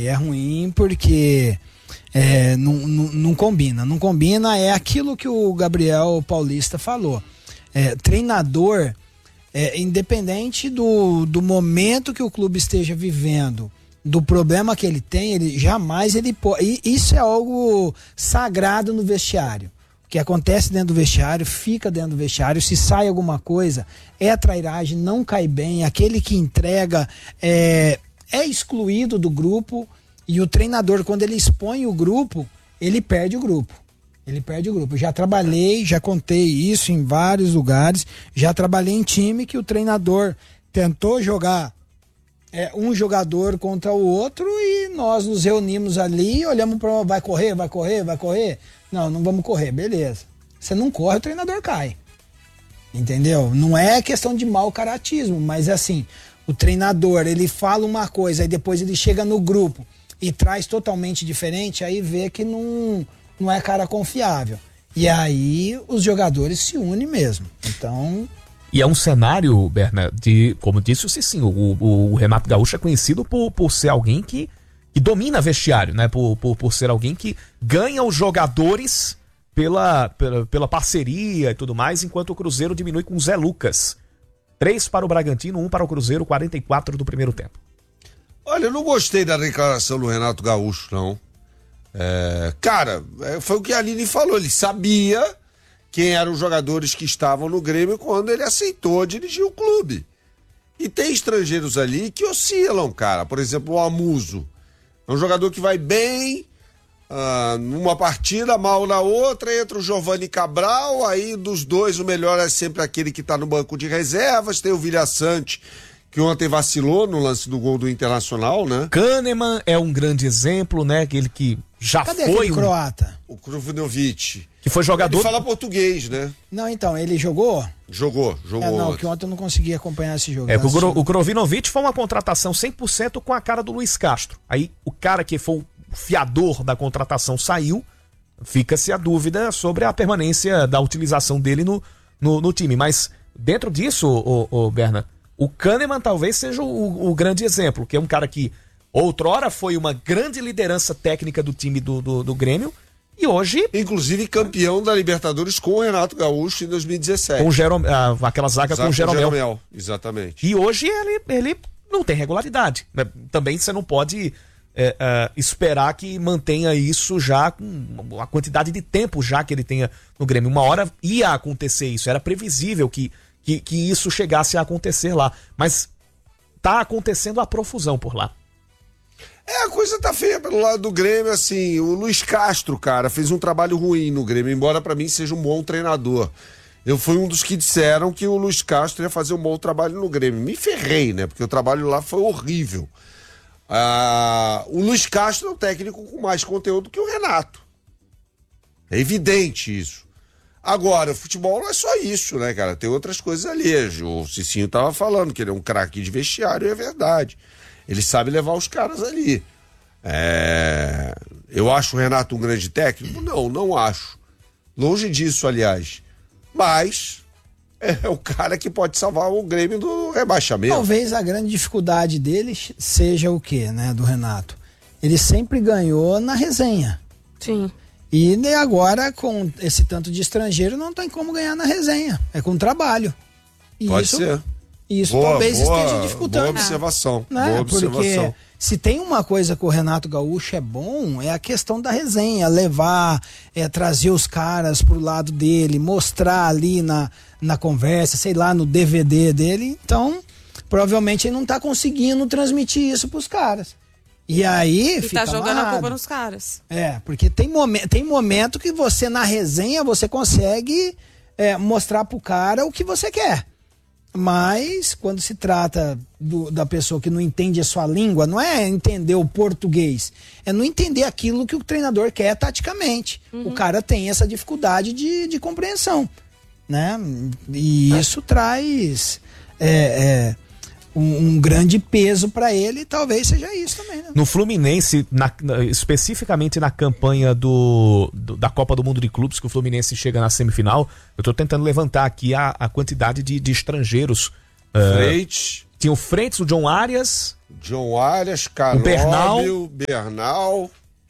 É ruim porque não combina. Não combina, é aquilo que o Gabriel Paulista falou. Treinador, independente do momento que o clube esteja vivendo, do problema que ele tem, ele jamais pode. Isso é algo sagrado no vestiário. O que acontece dentro do vestiário, fica dentro do vestiário. Se sai alguma coisa, é trairagem, não cai bem. Aquele que entrega é excluído do grupo. E o treinador, quando ele expõe o grupo, ele perde o grupo. Já trabalhei, já contei isso em vários lugares. Já trabalhei em time que o treinador tentou jogar um jogador contra o outro e nós nos reunimos ali, olhamos para vai correr. Não vamos correr, beleza. Você não corre, o treinador cai. Entendeu? Não é questão de mau caratismo, mas assim, o treinador, ele fala uma coisa e depois ele chega no grupo e traz totalmente diferente, aí vê que não é cara confiável. E aí os jogadores se unem mesmo. Então... E é um cenário, Berna, como disse o Cicinho, o Renato Gaúcho é conhecido por ser alguém que domina vestiário, né? Por ser alguém que ganha os jogadores pela parceria e tudo mais, enquanto o Cruzeiro diminui com o Zé Lucas. 3 para o Bragantino, 1 para o Cruzeiro, 44 do primeiro tempo. Olha, eu não gostei da declaração do Renato Gaúcho, não. Cara, foi o que a Aline falou, ele sabia quem eram os jogadores que estavam no Grêmio quando ele aceitou dirigir o clube. E tem estrangeiros ali que oscilam, cara. Por exemplo, o Amuso. É um jogador que vai bem numa partida, mal na outra, entra o Giovani Cabral, aí dos dois o melhor é sempre aquele que tá no banco de reservas. Tem o Vilhaçante, que ontem vacilou no lance do gol do Internacional, né? Kahneman é um grande exemplo, né? Aquele que já Cadê foi croata? O Kruvinovic. Que foi jogador... Ele fala português, né? Não, então, ele jogou? Jogou. Não, que ontem eu não consegui acompanhar esse jogo. O Kruvinovic foi uma contratação 100% com a cara do Luiz Castro. Aí o cara que foi o fiador da contratação saiu, fica-se a dúvida sobre a permanência da utilização dele no time. Mas dentro disso, Berna, o Kahneman talvez seja o grande exemplo, que é um cara que outrora foi uma grande liderança técnica do time do Grêmio e hoje... Inclusive campeão da Libertadores com o Renato Gaúcho em 2017. Com aquela zaga com o Jeromel. Exatamente. E hoje ele não tem regularidade. Né? Também você não pode esperar que mantenha isso já com a quantidade de tempo já que ele tenha no Grêmio. Uma hora ia acontecer isso, era previsível que isso chegasse a acontecer lá. Mas tá acontecendo a profusão por lá. A coisa tá feia pelo lado do Grêmio, assim. O Luiz Castro, cara, fez um trabalho ruim no Grêmio, embora pra mim seja um bom treinador. Eu fui um dos que disseram que o Luiz Castro ia fazer um bom trabalho no Grêmio. Me ferrei, né? Porque o trabalho lá foi horrível. O Luiz Castro é um técnico com mais conteúdo que o Renato. É evidente isso. Agora, o futebol não é só isso, né, cara? Tem outras coisas ali. O Cicinho tava falando que ele é um craque de vestiário, e é verdade. Ele sabe levar os caras ali. Eu acho o Renato um grande técnico? Não acho. Longe disso, aliás. Mas é o cara que pode salvar o Grêmio do rebaixamento. Talvez a grande dificuldade dele seja o quê, né, do Renato? Ele sempre ganhou na resenha. Sim. E agora, com esse tanto de estrangeiro, não tem como ganhar na resenha. É com trabalho. E pode ser. Isso talvez esteja dificultando. Boa observação. Né? Boa observação. Porque se tem uma coisa que o Renato Gaúcho é bom, é a questão da resenha. Levar, trazer os caras pro lado dele, mostrar ali na conversa, sei lá, no DVD dele. Então, provavelmente ele não tá conseguindo transmitir isso pros caras. E aí fica tá jogando amarrado. A culpa nos caras. Porque tem momento que você, na resenha, você consegue mostrar pro cara o que você quer. Mas quando se trata da pessoa que não entende a sua língua, não é entender o português, é não entender aquilo que o treinador quer taticamente. O cara tem essa dificuldade de compreensão, né? E isso traz um grande peso para ele, e talvez seja isso também, né? No Fluminense, especificamente na campanha da Copa do Mundo de Clubes, que o Fluminense chega na semifinal, eu tô tentando levantar aqui a quantidade de estrangeiros. Freitas. Tinha o Freitas, o John Arias, John Arias, Canóbio, Bernal.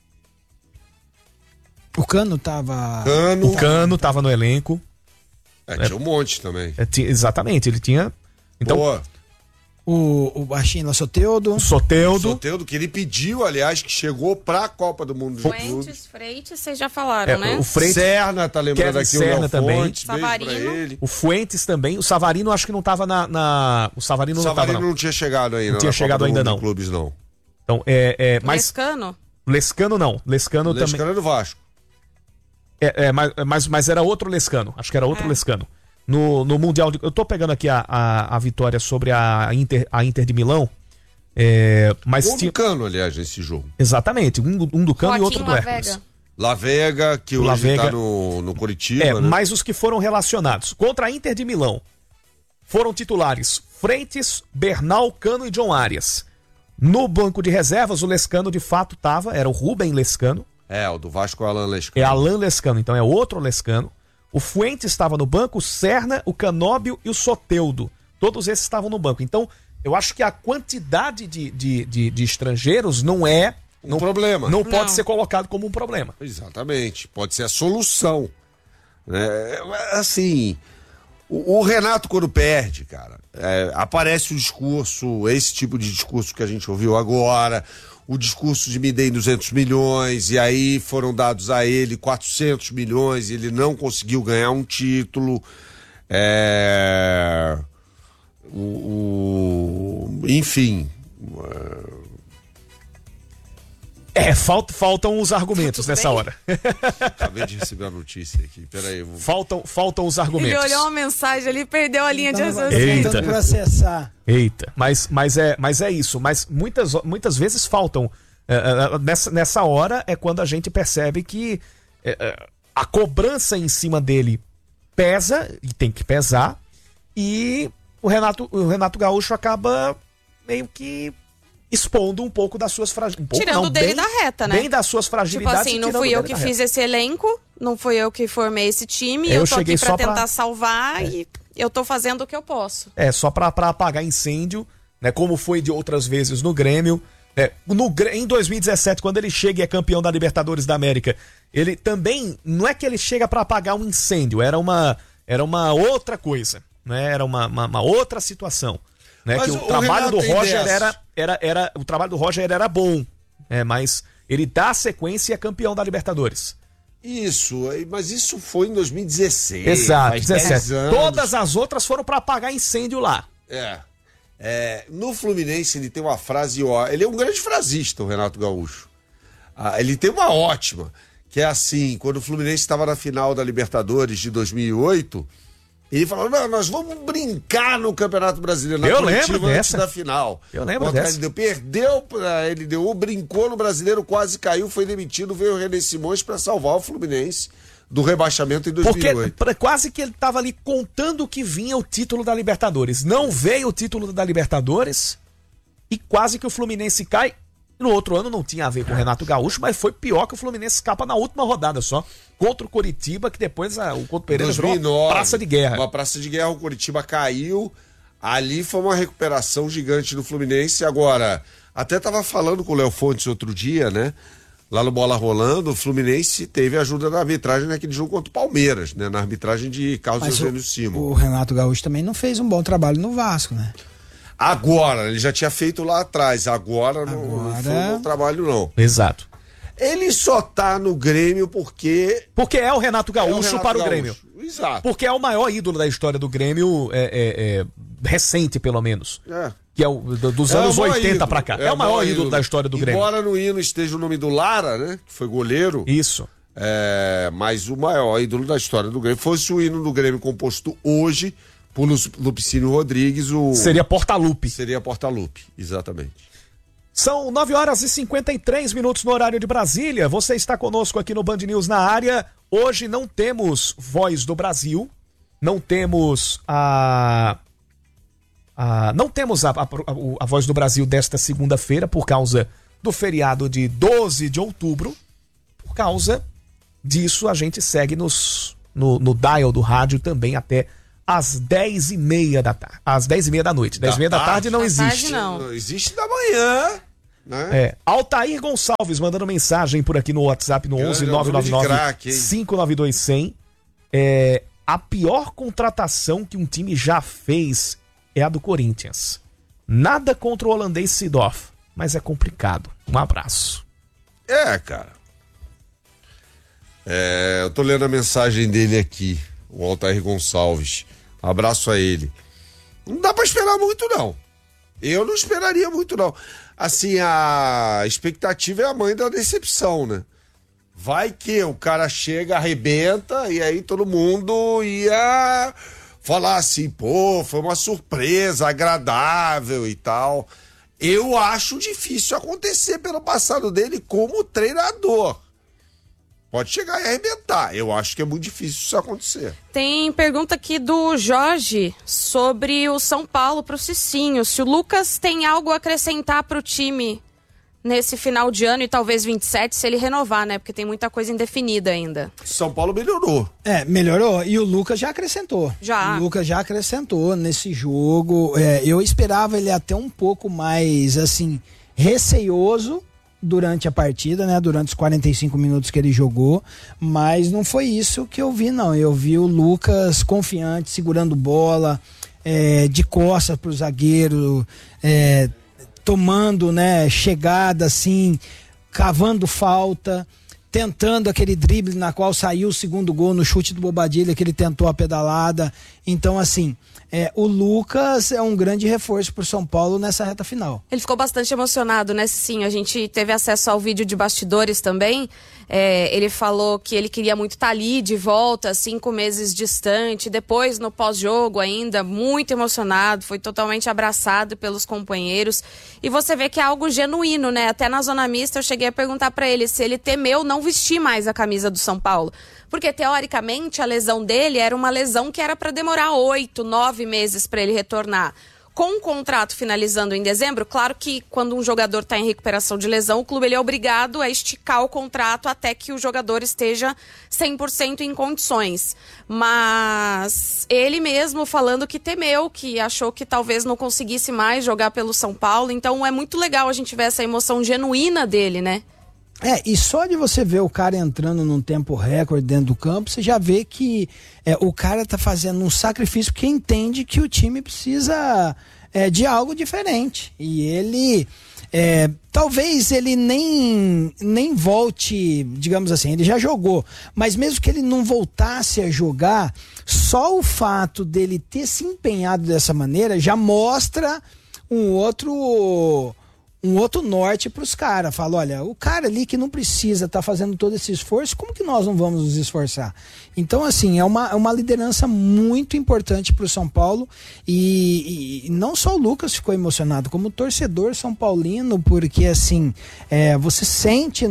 O Cano tava... O Cano tava no elenco. Tinha um monte também. Exatamente, ele tinha... Então, Boa. O baixinho lá, Soteldo. O Soteldo. Soteldo, que ele pediu, aliás, que chegou pra Copa do Mundo de Clubes. Freitas, vocês já falaram, né? O Freitas, Serna, tá lembrando Kevin aqui Serna o Léo também. Fontes, Savarino. beijo pra ele. O Fuentes também. O Savarino acho que não tava O Savarino não tava, não tinha chegado ainda. Não tinha chegado ainda, não. Clubes, não. Então, mas... Lescano? Lescano não. Lescano também... Lescano é do Vasco. Mas era outro Lescano. Acho que era outro Lescano. No Mundial eu tô pegando aqui a vitória sobre a Inter de Milão. Mas do Cano, aliás, nesse jogo. Exatamente. Um do Cano Joaquim e outro do Hércules. Lavega. Lavega, que hoje Lavega. tá no Curitiba. Né? Mas os que foram relacionados. Contra a Inter de Milão foram titulares Frentes, Bernal, Cano e John Arias. No banco de reservas, o Lescano de fato era o Rubem Lescano. O do Vasco é o Alan Lescano. É Alan Lescano, então é outro Lescano. O Fuentes estava no banco, o Serna, o Canóbio e o Soteldo. Todos esses estavam no banco. Então, eu acho que a quantidade de estrangeiros não é... Um problema. Não pode ser colocado como um problema. Exatamente. Pode ser a solução. Assim, o Renato, quando perde, cara, aparece o discurso, esse tipo de discurso que a gente ouviu agora, o discurso de me dei 200 milhões, e aí foram dados a ele 400 milhões, e ele não conseguiu ganhar um título. Enfim. Faltam os argumentos Tudo nessa bem? hora. Acabei de receber a notícia aqui. Peraí, eu vou... Faltam os argumentos. Ele olhou uma mensagem ali e perdeu a linha de Então, raciocínio. Eita. tentando processar. Eita, mas é isso. Mas muitas vezes faltam. Nessa hora é quando a gente percebe que a cobrança em cima dele pesa, e tem que pesar, e o Renato Gaúcho acaba meio que expondo um pouco das suas fragilidades. Tirando dele da reta, né? Bem das suas Tipo fragilidades. assim, e não tirando fui eu dele que da fiz reta. esse elenco, não fui eu que formei esse time, Eu eu tô cheguei aqui pra só pra- tentar salvar e eu tô fazendo o que eu posso. Só pra apagar incêndio, né? Como foi de outras vezes no Grêmio. Em 2017, quando ele chega e é campeão da Libertadores da América, ele também, não é que ele chega pra apagar um incêndio, era uma outra coisa, né? Era uma outra situação. Né? Mas Que o o trabalho do Renato tem Roger dessa. o trabalho do Roger era bom, mas ele dá sequência e é campeão da Libertadores. Isso, mas isso foi em 2016. Exato, faz 10 17. anos. Todas as outras foram pra apagar incêndio lá. No Fluminense ele tem uma frase, ele é um grande frasista, o Renato Gaúcho. Ele tem uma ótima, que é assim, quando o Fluminense estava na final da Libertadores de 2008, ele falou, não, nós vamos brincar no Campeonato Brasileiro, na Eu coletiva lembro antes dessa. da final. Eu lembro Contra dessa. LDU. Perdeu pra LDU, brincou no Brasileiro, quase caiu, foi demitido, veio o René Simões para salvar o Fluminense do rebaixamento em 2008. Porque quase que ele tava ali contando que vinha o título da Libertadores. Não veio o título da Libertadores e quase que o Fluminense cai. No outro ano não tinha a ver com o Renato Gaúcho, mas foi pior que o Fluminense escapa na última rodada só. Contra o Coritiba, que depois o Couto Pereira virou 2009, uma praça de guerra. Uma praça de guerra, o Coritiba caiu. Ali foi uma recuperação gigante do Fluminense. Agora, até tava falando com o Léo Fontes outro dia, né? Lá no Bola Rolando, o Fluminense teve ajuda da arbitragem naquele jogo contra o Palmeiras, né? Na arbitragem de Carlos Mas Eugênio Simon. o Renato Gaúcho também não fez um bom trabalho no Vasco, né? Agora, ele já tinha feito lá atrás. Agora não foi um bom trabalho, não. Exato. Ele só tá no Grêmio porque Porque é o Renato é Gaúcho Renato para o Gaúcho. Grêmio. Exato. Porque é o maior ídolo da história do Grêmio, recente pelo menos. Que é dos anos o maior 80 ídolo. pra cá. É o maior ídolo da história do Grêmio. Embora no hino esteja o nome do Lara, né? Que foi goleiro. Isso. Mas o maior ídolo da história do Grêmio. Fosse o hino do Grêmio composto hoje por Lupicínio Rodrigues, Seria Portalupe. seria Portalupe, exatamente. São 9 horas e 53 minutos no horário de Brasília. Você está conosco aqui no Band News na área. Hoje não temos Voz do Brasil. Não temos a Voz do Brasil desta segunda-feira por causa do feriado de 12 de outubro. Por causa disso, a gente segue no dial do rádio também até às 10h30 da tarde. Às 10h30 da noite. 10h30 da tarde não Da existe. tarde não. Não existe da manhã, né? Altair Gonçalves mandando mensagem por aqui no WhatsApp no 11 Grande 999 craque, hein? 592 100. A pior contratação que um time já fez é a do Corinthians. Nada contra o holandês Seedorf, mas é complicado. Um abraço. Cara. Eu tô lendo a mensagem dele aqui, o Altair Gonçalves. Abraço a ele. Não dá pra esperar muito, não. Eu não esperaria muito, não. Assim, a expectativa é a mãe da decepção, né? Vai que o cara chega, arrebenta, e aí todo mundo ia falar assim, pô, foi uma surpresa agradável e tal. Eu acho difícil acontecer pelo passado dele como treinador. Pode chegar e arrebentar. Eu acho que é muito difícil isso acontecer. Tem pergunta aqui do Jorge sobre o São Paulo pro Cicinho. Se o Lucas tem algo a acrescentar pro time nesse final de ano e talvez 27, se ele renovar, né? Porque tem muita coisa indefinida ainda. São Paulo melhorou. Melhorou. E o Lucas já acrescentou. Já. O Lucas já acrescentou nesse jogo. Eu esperava ele até um pouco mais, assim, receioso durante a partida, né? Durante os 45 minutos que ele jogou. Mas não foi isso que eu vi, não. Eu vi o Lucas confiante, segurando bola, de costas pro zagueiro, tomando, né, chegada assim, cavando falta, tentando aquele drible na qual saiu o segundo gol no chute do Bobadilha, que ele tentou a pedalada. Então, assim, o Lucas é um grande reforço pro São Paulo nessa reta final. Ele ficou bastante emocionado, né, sim. A gente teve acesso ao vídeo de bastidores também. Ele falou que ele queria muito estar ali de volta, 5 meses distante. Depois, no pós-jogo ainda, muito emocionado. Foi totalmente abraçado pelos companheiros. E você vê que é algo genuíno, né? Até na zona mista eu cheguei a perguntar pra ele se ele temeu não vestir mais a camisa do São Paulo. Porque, teoricamente, a lesão dele era uma lesão que era para demorar 8, 9 meses para ele retornar. Com o contrato finalizando em dezembro, claro que quando um jogador está em recuperação de lesão, o clube ele é obrigado a esticar o contrato até que o jogador esteja 100% em condições. Mas ele mesmo falando que temeu, que achou que talvez não conseguisse mais jogar pelo São Paulo. Então é muito legal a gente ver essa emoção genuína dele, né? E só de você ver o cara entrando num tempo recorde dentro do campo, você já vê que o cara tá fazendo um sacrifício porque entende que o time precisa de algo diferente. E ele, talvez ele nem volte, digamos assim, ele já jogou, mas mesmo que ele não voltasse a jogar, só o fato dele ter se empenhado dessa maneira já mostra um outro norte para os caras. Fala, olha, o cara ali que não precisa estar fazendo todo esse esforço, como que nós não vamos nos esforçar? Então, assim, é uma liderança muito importante para o São Paulo e não só o Lucas ficou emocionado, como o torcedor são paulino, porque, assim, você sente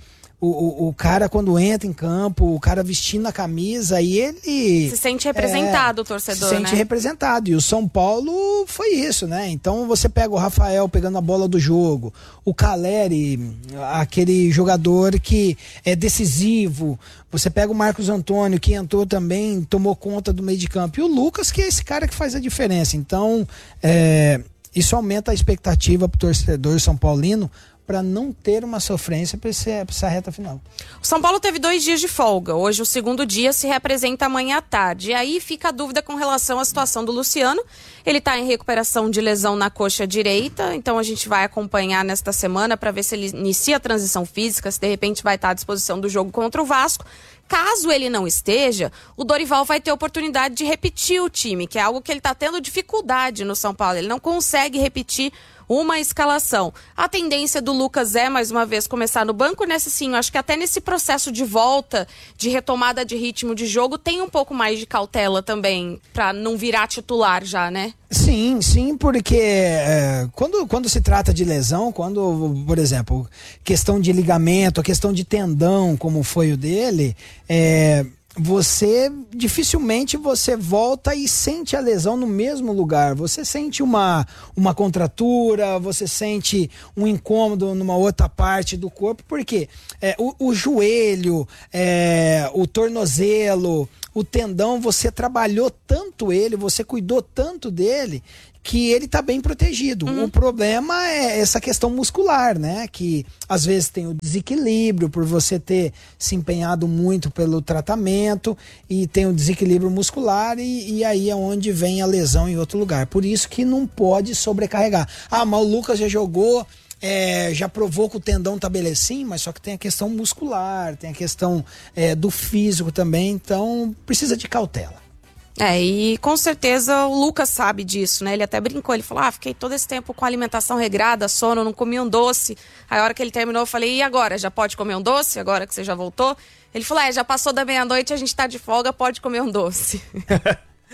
o cara quando entra em campo, o cara vestindo a camisa e ele... Se sente representado o torcedor, se sente representado. E o São Paulo foi isso, né? Então você pega o Rafael pegando a bola do jogo, o Caleri, aquele jogador que é decisivo, você pega o Marcos Antônio, que entrou também, tomou conta do meio de campo, e o Lucas, que é esse cara que faz a diferença. Então, isso aumenta a expectativa pro torcedor são paulino, para não ter uma sofrência para essa reta final. O São Paulo teve 2 dias de folga. Hoje o segundo dia se representa amanhã à tarde. E aí fica a dúvida com relação à situação do Luciano. Ele está em recuperação de lesão na coxa direita, então a gente vai acompanhar nesta semana para ver se ele inicia a transição física, se de repente vai estar à disposição do jogo contra o Vasco. Caso ele não esteja, o Dorival vai ter oportunidade de repetir o time, que é algo que ele está tendo dificuldade no São Paulo. Ele não consegue repetir uma escalação. A tendência do Lucas mais uma vez, começar no banco, nesse sim, eu acho que até nesse processo de volta, de retomada de ritmo de jogo, tem um pouco mais de cautela também, para não virar titular já, né? Sim, porque quando se trata de lesão, quando, por exemplo, questão de ligamento, a questão de tendão, como foi o dele, dificilmente você volta e sente a lesão no mesmo lugar. Você sente uma contratura, você sente um incômodo numa outra parte do corpo, porque o joelho, o tornozelo, o tendão, você trabalhou tanto ele, você cuidou tanto dele, que ele tá bem protegido. O problema é essa questão muscular, né? Que às vezes tem o desequilíbrio por você ter se empenhado muito pelo tratamento e tem o desequilíbrio muscular e aí é onde vem a lesão em outro lugar. Por isso que não pode sobrecarregar. Ah, mas o Lucas já jogou, já provou que o tendão tá belecinho, mas só que tem a questão muscular, tem a questão do físico também, então precisa de cautela. E com certeza o Lucas sabe disso, né? Ele até brincou, ele falou, fiquei todo esse tempo com alimentação regrada, sono, não comi um doce. Aí a hora que ele terminou, eu falei, e agora? Já pode comer um doce, agora que você já voltou? Ele falou, já passou da meia-noite, a gente tá de folga, pode comer um doce.